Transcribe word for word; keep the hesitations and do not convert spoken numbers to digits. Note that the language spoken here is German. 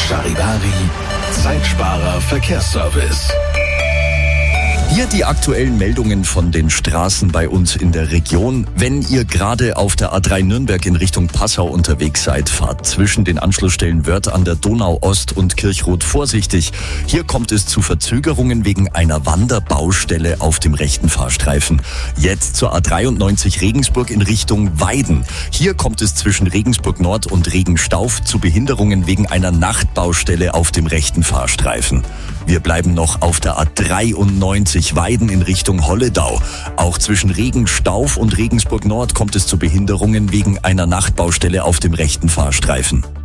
Charivari, Zeitsparer Verkehrsservice. Hier die aktuellen Meldungen von den Straßen bei uns in der Region. Wenn ihr gerade auf der A drei Nürnberg in Richtung Passau unterwegs seid, fahrt zwischen den Anschlussstellen Wörth an der Donau Ost und Kirchroth vorsichtig. Hier kommt es zu Verzögerungen wegen einer Wanderbaustelle auf dem rechten Fahrstreifen. Jetzt zur A dreiundneunzig Regensburg in Richtung Weiden. Hier kommt es zwischen Regensburg Nord und Regenstauf zu Behinderungen wegen einer Nachtbaustelle auf dem rechten Fahrstreifen. Wir bleiben noch auf der A dreiundneunzig Weiden in Richtung Holledau. Auch zwischen Regenstauf und Regensburg Nord kommt es zu Behinderungen wegen einer Nachtbaustelle auf dem rechten Fahrstreifen.